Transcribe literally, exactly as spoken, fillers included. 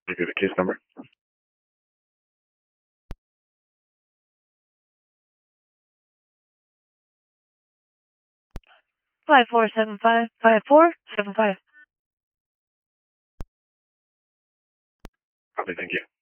Look at the case number. Five four seven five five four seven five. Copy, thank you.